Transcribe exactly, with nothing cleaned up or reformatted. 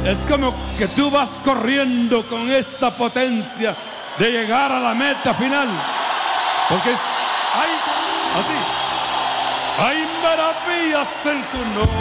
Es como que tú vas corriendo con esa potencia de llegar a la meta final. Porque es, hay, así, hay maravillas en su nombre.